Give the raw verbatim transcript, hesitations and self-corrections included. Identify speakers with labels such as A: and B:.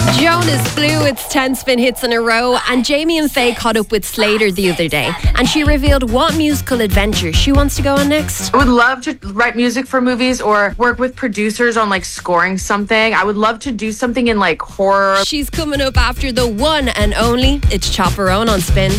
A: Jonas Blue, it's ten spin hits in a row, and Jamie and Faye caught up with Slater the other day, and she revealed what musical adventure she wants to go on next.
B: I would love to write music for movies or work with producers on like scoring something. I would love to do something in like horror.
A: She's coming up after the one and only. It's Chopperone on Spin.